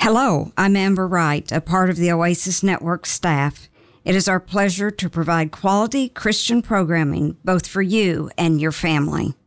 Hello, I'm Amber Wright, a part of the Oasis Network staff. It is our pleasure to provide quality Christian programming both for you and your family.